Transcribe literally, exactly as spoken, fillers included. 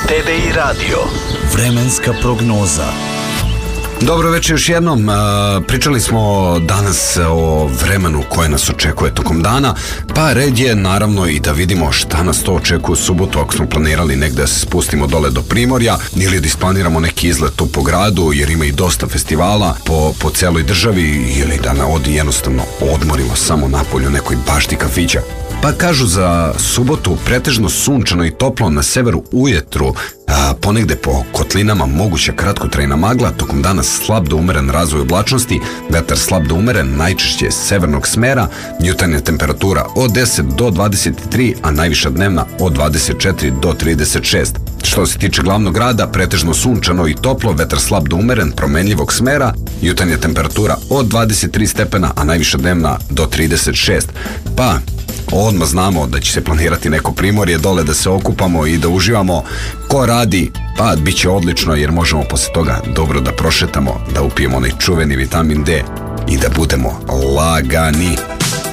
te ve i radio. Vremenska prognoza. Dobro večer još jednom. Pričali smo danas o vremenu koje nas očekuje tokom dana, pa red je naravno i da vidimo šta nas to očekuje u subotu ako smo planirali negde da se spustimo dole do Primorja ili da isplaniramo neki izlet tu po gradu jer ima i dosta festivala po, po celoj državi ili da na odi jednostavno odmorimo samo napolju nekoj bašti kafića. Pa kažu za subotu pretežno sunčano i toplo, na severu ujutru, a ponegde po kotlinama moguća kratkotrajna magla, tokom dana slab do umeren razvoj oblačnosti, vetar slab do umeren, najčešće severnog smera, jutarnja temperatura od deset do dvadeset tri, a najviša dnevna od dvadeset četiri do trideset šest. Što se tiče glavnog grada, pretežno sunčano i toplo, vetar slab do umeren, promenljivog smera, jutarnja temperatura od dvadeset tri stepena, a najviša dnevna do trideset šest. Pa odmah znamo da će se planirati neko Primorje dole da se okupamo i da uživamo. Ko radi, pa bit će odlično jer možemo posle toga dobro da prošetamo, da upijemo onaj čuveni vitamin D i da budemo lagani.